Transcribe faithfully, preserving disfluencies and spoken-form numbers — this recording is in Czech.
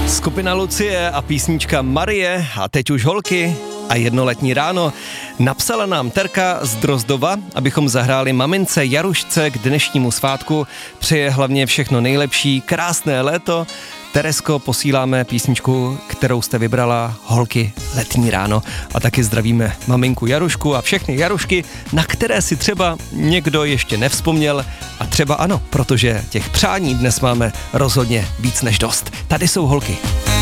Skupina Lucie a písnička Marie a teď už holky a jednoletní ráno. Napsala nám Terka z Drozdova, abychom zahráli mamince Jarušce k dnešnímu svátku. Přeje hlavně všechno nejlepší, krásné léto. Teresko, posíláme písničku, kterou jste vybrala, holky letní ráno. A taky zdravíme maminku Jarušku a všechny Jarušky, na které si třeba někdo ještě nevzpomněl. A třeba ano, protože těch přání dnes máme rozhodně víc než dost. Tady jsou holky.